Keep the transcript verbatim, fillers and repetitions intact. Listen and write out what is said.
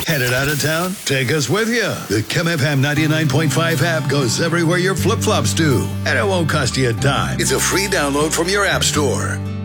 Headed out of town? Take us with you. The Kim F M ninety-nine point five app goes everywhere your flip-flops do. And it won't cost you a dime. It's a free download from your app store.